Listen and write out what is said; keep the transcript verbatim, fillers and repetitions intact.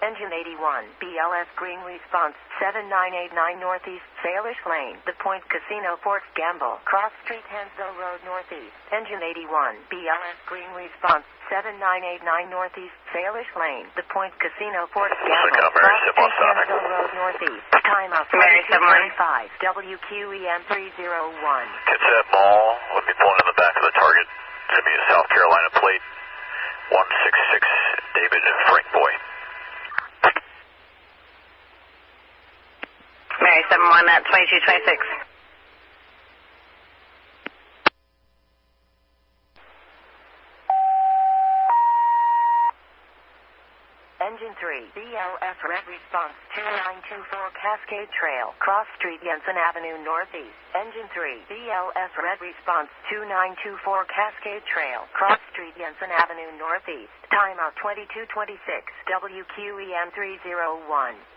Engine eighty-one, B L S Green Response, seven nine eight nine Northeast, Salish Lane, The Point Casino, Fort Gamble, Cross Street, Hansville Road, Northeast. Engine eighty-one, B L S Green Response, seven nine eight nine Northeast, Salish Lane, The Point Casino, Fort Gamble, Cross Street, Hansville Road, Northeast. Time out twenty-two twenty-five, W Q E M three oh one. Kitsap Mall, would be pulling in the back of the target. Send me a South Carolina plate, one six six, David Frank Boy. Mary seven one at twenty-two twenty-six. Engine three, B L S Red Response, two nine two four Cascade Trail, Cross Street, Yenson Avenue, Northeast. Engine three, B L S Red Response, two nine two four Cascade Trail, Cross Street, Yenson Avenue, Northeast. Time out twenty-two twenty-six, W Q E M three oh one.